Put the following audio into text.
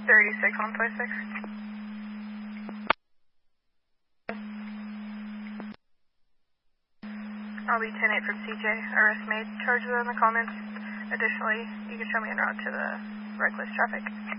126. I'll be 10-8 from CJ. Arrest made. Charges on the comments. Additionally, you can show me en route to the reckless traffic.